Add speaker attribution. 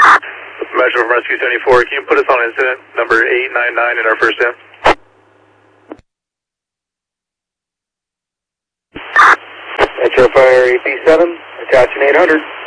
Speaker 1: Metro from Rescue 74, can you put us on incident number 899 in our first sim?
Speaker 2: Metro Fire AP7, attaching 800.